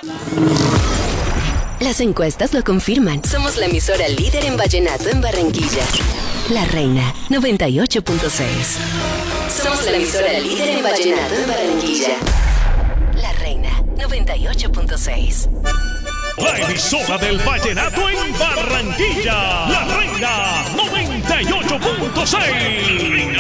Las encuestas lo confirman. Somos la emisora líder en vallenato en Barranquilla. La Reina 98.6. Somos la emisora líder en vallenato en Barranquilla. La Reina 98.6. La emisora del vallenato en Barranquilla. La Reina 98.6.